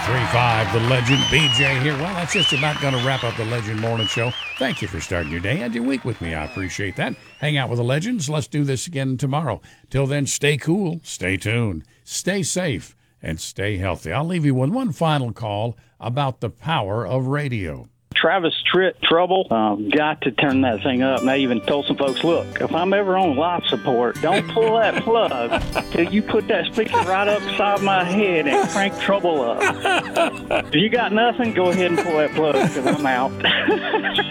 93.5, The Legend. BJ here. Well, that's just about going to wrap up the Legend Morning Show. Thank you for starting your day and your week with me. I appreciate that. Hang out with the Legends. Let's do this again tomorrow. Till then, stay cool, stay tuned, stay safe, and stay healthy. I'll leave you with one final call about the power of radio. Travis Trouble, got to turn that thing up. And I even told some folks, look, if I'm ever on life support, don't pull that plug till you put that speaker right up beside my head and crank Trouble up. If you got nothing, go ahead and pull that plug because I'm out.